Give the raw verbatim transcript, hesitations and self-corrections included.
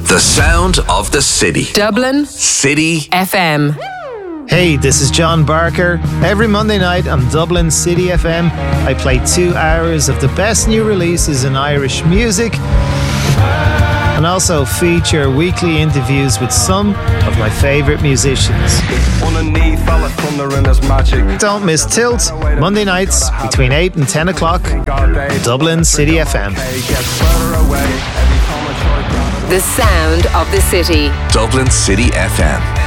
The sound of the city. Dublin City F M. Hey, this is John Barker. Every Monday night on Dublin City F M, I play two hours of the best new releases in Irish music and also feature weekly interviews with some of my favourite musicians. Don't miss Tilt, Monday nights between eight and ten o'clock, Dublin City F M. The sound of the city. Dublin City F M.